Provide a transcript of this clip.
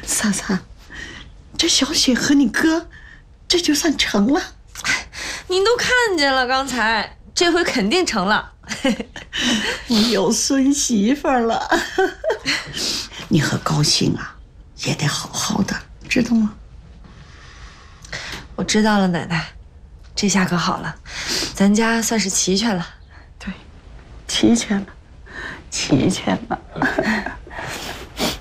三三，这小雪和你哥，这就算成了。 您都看见了，刚才这回肯定成了。 我有孙媳妇了。你和高兴啊，也得好好的，知道吗？ 我知道了，奶奶。这下可好了，咱家算是齐全了。 对，齐全了，齐全了。